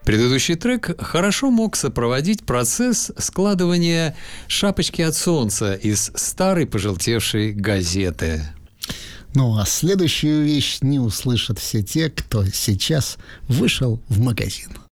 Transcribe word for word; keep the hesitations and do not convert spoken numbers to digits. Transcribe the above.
Предыдущий трек хорошо мог сопроводить процесс складывания шапочки от солнца из старой пожелтевшей газеты. Ну а следующую вещь не услышат все те, кто сейчас вышел в магазин.